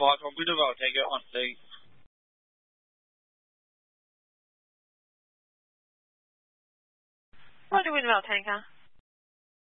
Michael. I'm good about take it on the. What do we know, Tanka?